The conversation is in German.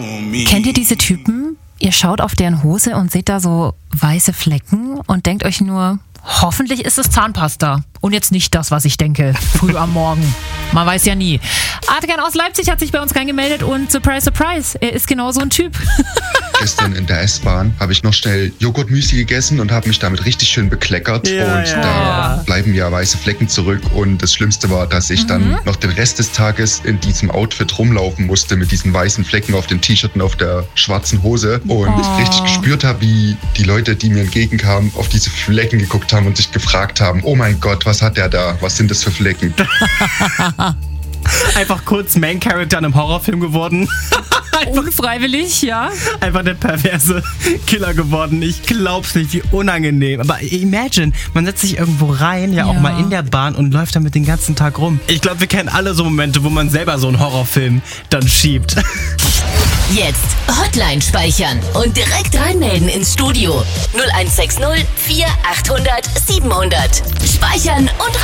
Kennt ihr diese Typen? Ihr schaut auf deren Hose und seht da so weiße Flecken und denkt euch nur, hoffentlich ist es Zahnpasta. Und jetzt nicht das, was ich denke, früh am Morgen. Man weiß ja nie. Adrian aus Leipzig hat sich bei uns reingemeldet und surprise, surprise, er ist genau so ein Typ. Gestern in der S-Bahn habe ich noch schnell Joghurtmüsli gegessen und habe mich damit richtig schön bekleckert. Da bleiben ja weiße Flecken zurück. Und das Schlimmste war, dass ich dann noch den Rest des Tages in diesem Outfit rumlaufen musste mit diesen weißen Flecken auf dem T-Shirt und auf der schwarzen Hose. Und ich richtig gespürt habe, wie die Leute, die mir entgegenkamen, auf diese Flecken geguckt haben und sich gefragt haben, oh mein Gott, was hat der da? Was sind das für Flecken? Einfach kurz Main Character in einem Horrorfilm geworden. Unfreiwillig, ja. Einfach der perverse Killer geworden. Ich glaub's nicht, wie unangenehm. Aber imagine, man setzt sich irgendwo rein, auch mal in der Bahn und läuft damit den ganzen Tag rum. Ich glaube, wir kennen alle so Momente, wo man selber so einen Horrorfilm dann schiebt. Jetzt Hotline speichern und direkt reinmelden ins Studio. 0160 4800 700. Speichern und